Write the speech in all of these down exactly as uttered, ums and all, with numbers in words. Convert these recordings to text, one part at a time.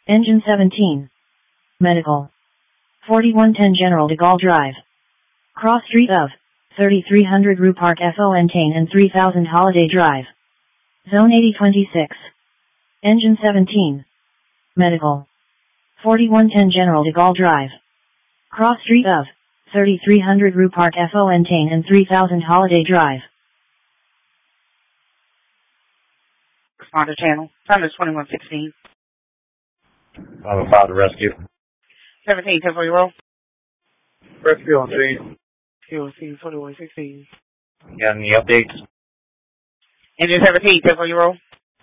Engine seventeen. Medical. forty-one ten General de Gaulle Drive. Cross Street of thirty-three hundred Rue Park Fontaine and three thousand Holiday Drive. Zone eighty twenty-six. Engine seventeen. Medical. forty-one ten General de Gaulle Drive. Cross Street of thirty-three hundred Rue Park Fontaine and three thousand Holiday Drive. Responder channel. Time is twenty-one sixteen. I'm about to rescue. seventeen, ten for your roll. Rescue on scene. Q C twenty-one sixteen. Got any updates? Engine seventeen, ten for your roll.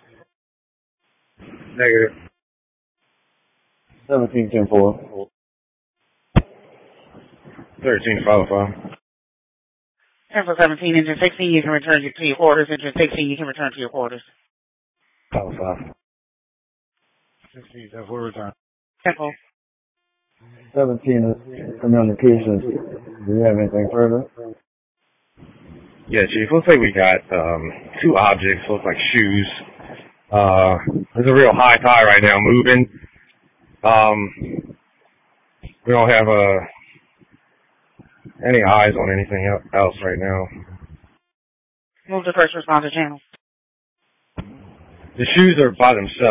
Negative. seventeen, ten, four. thirteen, follow five. ten for seventeen, engine sixteen, you can return to your quarters. Engine sixteen, you can return to your quarters. Follow five. sixteen, ten, four, return. ten for. seventeen is communications. Do you have anything further? Yeah, Chief. Looks like we got um, two objects. Look like shoes. Uh, there's a real high tide right now moving. Um, we don't have uh, any eyes on anything else right now. Move to first responder channel. The shoes are by themselves.